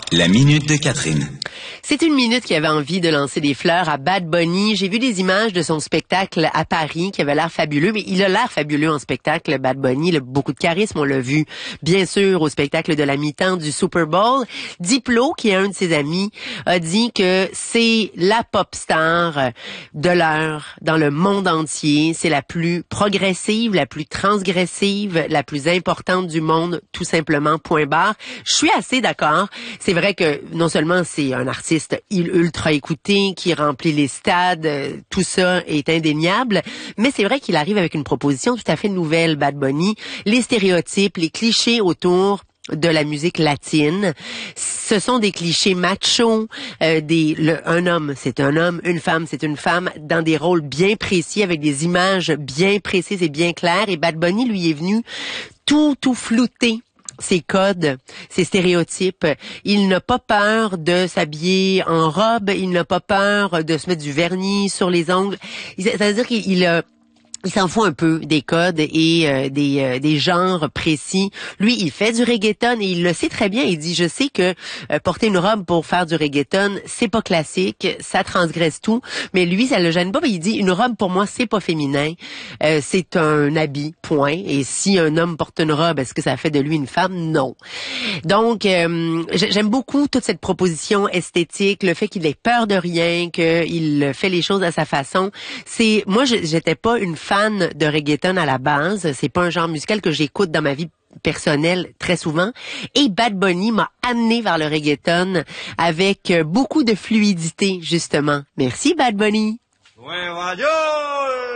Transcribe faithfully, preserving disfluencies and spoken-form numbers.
La minute de Catherine. C'est une minute qui avait envie de lancer des fleurs à Bad Bunny. J'ai vu des images de son spectacle à Paris qui avait l'air fabuleux, mais il a l'air fabuleux en spectacle, Bad Bunny. Il a beaucoup de charisme, on l'a vu bien sûr au spectacle de la mi-temps du Super Bowl. Diplo, qui est un de ses amis, a dit que c'est la pop star de l'heure dans le monde entier. C'est la plus progressive, la plus transgressive, la plus importante du monde, tout simplement, point barre. Je suis assez d'accord. C'est vrai que non seulement c'est un artiste ultra écouté, qui remplit les stades, euh, tout ça est indéniable, mais c'est vrai qu'il arrive avec une proposition tout à fait nouvelle, Bad Bunny. Les stéréotypes, les clichés autour de la musique latine, ce sont des clichés machos, euh, des le, un homme c'est un homme, une femme c'est une femme, dans des rôles bien précis, avec des images bien précises et bien claires, et Bad Bunny lui est venu tout, tout flouter ses codes, ses stéréotypes. Il n'a pas peur de s'habiller en robe, il n'a pas peur de se mettre du vernis sur les ongles. C'est-à-dire qu'il il a Il s'en fout un peu des codes et euh, des euh, des genres précis. Lui, il fait du reggaeton et il le sait très bien. Il dit, je sais que euh, porter une robe pour faire du reggaeton, c'est pas classique, ça transgresse tout. Mais lui, ça le gêne pas. Mais il dit, une robe pour moi, c'est pas féminin, euh, c'est un habit, point. Et si un homme porte une robe, est-ce que ça fait de lui une femme? Non. Donc, euh, j'aime beaucoup toute cette proposition esthétique, le fait qu'il ait peur de rien, qu'il fait les choses à sa façon. C'est, moi, j'étais pas une fan de reggaeton à la base. C'est pas un genre musical que j'écoute dans ma vie personnelle très souvent. Et Bad Bunny m'a amené vers le reggaeton avec beaucoup de fluidité, justement. Merci, Bad Bunny. Ouais, radio!